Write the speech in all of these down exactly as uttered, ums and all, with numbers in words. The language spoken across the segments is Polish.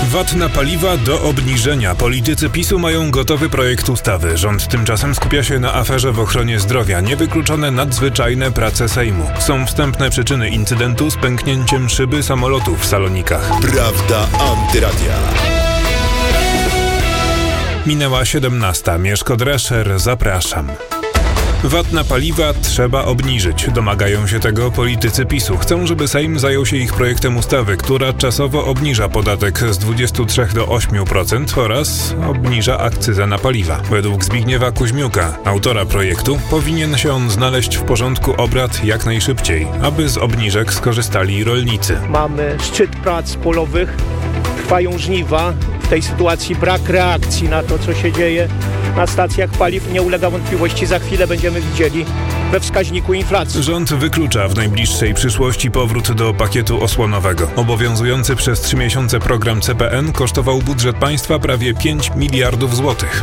V A T na paliwa do obniżenia. Politycy PiSu mają gotowy projekt ustawy. Rząd tymczasem skupia się na aferze w ochronie zdrowia. Niewykluczone nadzwyczajne prace Sejmu. Są wstępne przyczyny incydentu z pęknięciem szyby samolotu w Salonikach. Prawda Antyradia. Minęła siedemnasta. Mieszko Drescher, zapraszam. V A T na paliwa trzeba obniżyć. Domagają się tego politycy PiSu. Chcą, żeby Sejm zajął się ich projektem ustawy, która czasowo obniża podatek z dwudziestu trzech do ośmiu procent oraz obniża akcyzę na paliwa. Według Zbigniewa Kuźmiuka, autora projektu, powinien się on znaleźć w porządku obrad jak najszybciej, aby z obniżek skorzystali rolnicy. Mamy szczyt prac polowych, trwają żniwa. W tej sytuacji brak reakcji na to, co się dzieje na stacjach paliw, nie ulega wątpliwości, za chwilę będziemy widzieli we wskaźniku inflacji. Rząd wyklucza w najbliższej przyszłości powrót do pakietu osłonowego. Obowiązujący przez trzy miesiące program C P N kosztował budżet państwa prawie pięć miliardów złotych.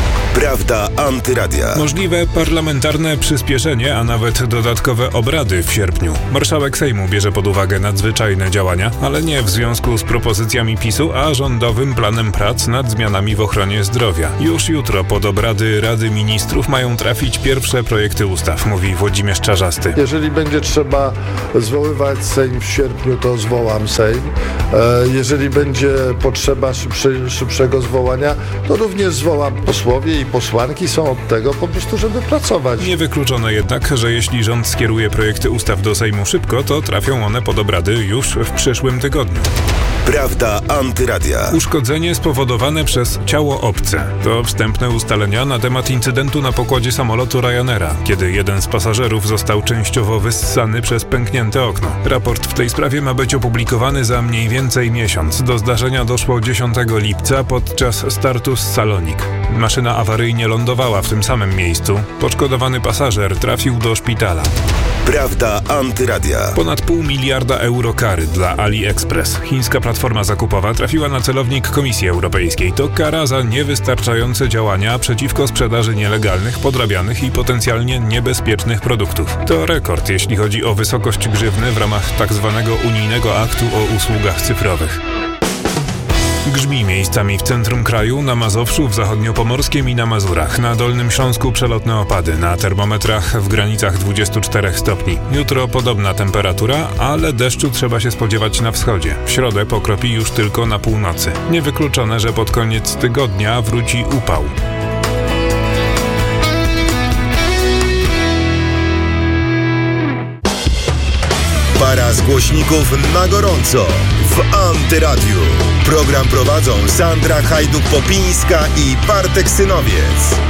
Prawda Antyradia. Możliwe parlamentarne przyspieszenie, a nawet dodatkowe obrady w sierpniu. Marszałek Sejmu bierze pod uwagę nadzwyczajne działania, ale nie w związku z propozycjami PiSu, a rządowym planem prac nad zmianami w ochronie zdrowia. Już jutro pod obrady Rady Ministrów mają trafić pierwsze projekty ustaw, mówi Włodzimierz Czarzasty. Jeżeli będzie trzeba zwoływać Sejm w sierpniu, to zwołam Sejm. Jeżeli będzie potrzeba szybszy, szybszego zwołania, to również zwołam. Posłowie i posłanki są od tego po prostu, żeby pracować. Niewykluczone jednak, że jeśli rząd skieruje projekty ustaw do Sejmu szybko, to trafią one pod obrady już w przyszłym tygodniu. Prawda Antyradia. Uszkodzenie spowodowane przez ciało obce. To wstępne ustalenia na temat incydentu na pokładzie samolotu Ryanaira, kiedy jeden z pasażerów został częściowo wyssany przez pęknięte okno. Raport w tej sprawie ma być opublikowany za mniej więcej miesiąc. Do zdarzenia doszło dziesiątego lipca podczas startu z Salonik. Maszyna awaryjnie lądowała w tym samym miejscu. Poszkodowany pasażer trafił do szpitala. Prawda Antyradia. Ponad pół miliarda euro kary dla AliExpress. Chińska platforma zakupowa trafiła na celownik Komisji Europejskiej. To kara za niewystarczające działania przeciwko sprzedaży nielegalnych, podrabianych i potencjalnie niebezpiecznych produktów. To rekord, jeśli chodzi o wysokość grzywny w ramach tzw. unijnego aktu o usługach cyfrowych. Grzmi miejscami w centrum kraju, na Mazowszu, w zachodniopomorskim i na Mazurach. Na Dolnym Śląsku przelotne opady, na termometrach w granicach dwudziestu czterech stopni. Jutro podobna temperatura, ale deszczu trzeba się spodziewać na wschodzie. W środę pokropi już tylko na północy. Niewykluczone, że pod koniec tygodnia wróci upał. Para z głośników na gorąco w Antyradiu. Program prowadzą Sandra Hajduk-Popińska i Bartek Synowiec.